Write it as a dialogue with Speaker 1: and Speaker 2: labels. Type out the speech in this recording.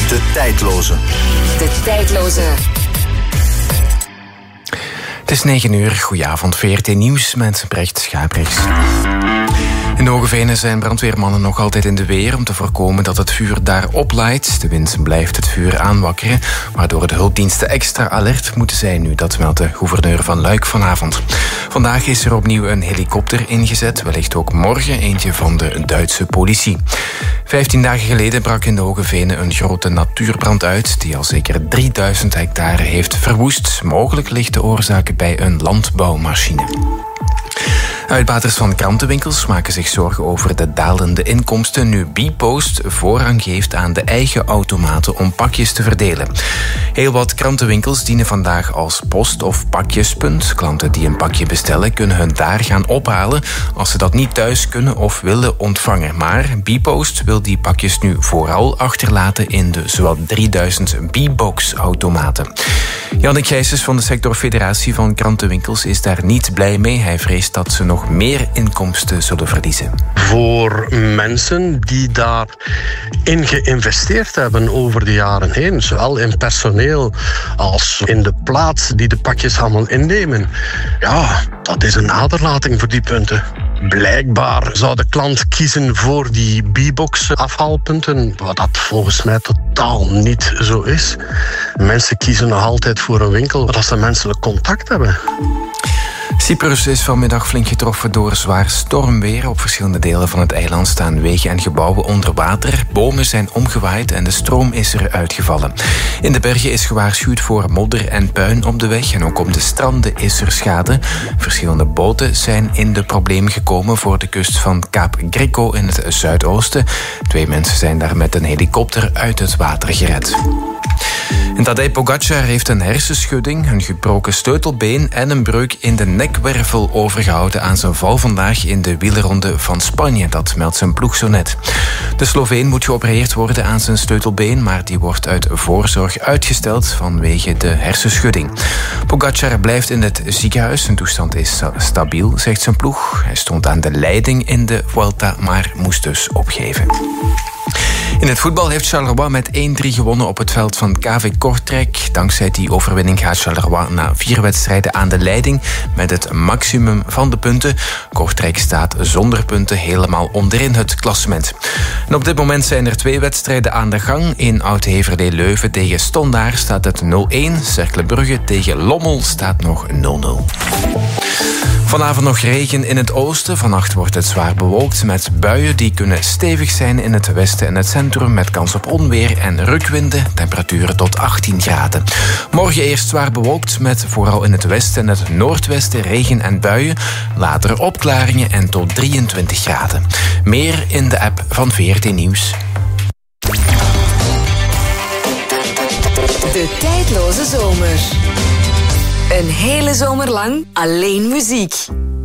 Speaker 1: De tijdloze.
Speaker 2: De tijdloze.
Speaker 3: Het is 9 uur. Goedenavond, VRT Nieuws met Brecht Schaprechts. In de Hoogevenen zijn brandweermannen nog altijd in de weer om te voorkomen dat het vuur daar oplaait. De wind blijft het vuur aanwakkeren, waardoor de hulpdiensten extra alert moeten zijn nu. Dat meldt de gouverneur van Luik vanavond. Vandaag is er opnieuw een helikopter ingezet, wellicht ook morgen eentje van de Duitse politie. 15 dagen geleden brak in de Hoogevenen een grote natuurbrand uit die al zeker 3000 hectare heeft verwoest. Mogelijk ligt de oorzaak bij een landbouwmachine. Uitbaters van krantenwinkels maken zich zorgen over de dalende inkomsten nu Bpost voorrang geeft aan de eigen automaten om pakjes te verdelen. Heel wat krantenwinkels dienen vandaag als post- of pakjespunt. Klanten die een pakje bestellen kunnen hun daar gaan ophalen als ze dat niet thuis kunnen of willen ontvangen. Maar Bpost wil die pakjes nu vooral achterlaten in de zowat 3000 Bbox-automaten. Jannik Gijsens van de sectorfederatie van krantenwinkels is daar niet blij mee. Hij vreest dat ze nog meer inkomsten zullen verliezen.
Speaker 4: Voor mensen die daarin geïnvesteerd hebben over de jaren heen, zowel in personeel als in de plaats die de pakjes allemaal innemen. Ja, dat is een naderlating voor die punten. Blijkbaar zou de klant kiezen voor die Bbox afhaalpunten, wat dat volgens mij totaal niet zo is. Mensen kiezen nog altijd voor een winkel waar ze menselijk contact hebben.
Speaker 3: Cyprus is vanmiddag flink getroffen door zwaar stormweer. Op verschillende delen van het eiland staan wegen en gebouwen onder water. Bomen zijn omgewaaid en de stroom is er uitgevallen. In de bergen is gewaarschuwd voor modder en puin op de weg. En ook op de stranden is er schade. Verschillende boten zijn in de problemen gekomen voor de kust van Kaap Greco in het zuidoosten. 2 mensen zijn daar met een helikopter uit het water gered. En Tadej Pogačar heeft een hersenschudding, een gebroken sleutelbeen en een breuk in de nekwervel overgehouden aan zijn val vandaag in de wielerronde van Spanje. Dat meldt zijn ploeg zo net. De Sloveen moet geopereerd worden aan zijn sleutelbeen, maar die wordt uit voorzorg uitgesteld vanwege de hersenschudding. Pogačar blijft in het ziekenhuis. Zijn toestand is stabiel, zegt zijn ploeg. Hij stond aan de leiding in de Vuelta, maar moest dus opgeven. In het voetbal heeft Charleroi met 1-3 gewonnen op het veld van KV Kortrijk. Dankzij die overwinning gaat Charleroi na 4 wedstrijden aan de leiding met het maximum van de punten. Kortrijk staat zonder punten helemaal onderin het klassement. En op dit moment zijn er 2 wedstrijden aan de gang. In Oud-Heverlee Leuven tegen Stondaar staat het 0-1. Cercle Brugge tegen Lommel staat nog 0-0. Vanavond nog regen in het oosten. Vannacht wordt het zwaar bewolkt met buien die kunnen stevig zijn in het westen en het centrum met kans op onweer en rukwinden. Temperaturen tot 18 graden. Morgen eerst zwaar bewolkt met vooral in het westen en het noordwesten regen en buien. Later opklaringen en tot 23 graden. Meer in de app van VRT Nieuws.
Speaker 2: De tijdloze zomer. Een hele zomer lang alleen muziek.